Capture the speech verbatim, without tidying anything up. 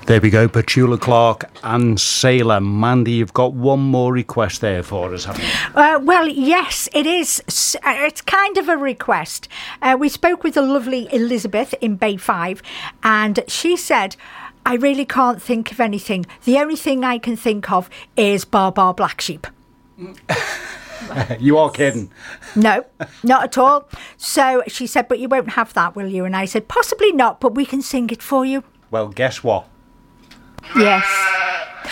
There we go, Petula Clark and Sailor. Mandy, you've got one more request there for us, haven't you? Uh, well, yes, it is. It's kind of a request. Uh, we spoke with the lovely Elizabeth in Bay five, and she said, I really can't think of anything. The only thing I can think of is Bar Bar Black Sheep. You are kidding. No, not at all. So she said, but you won't have that, will you? And I said, possibly not, but we can sing it for you. Well, guess what? Yes.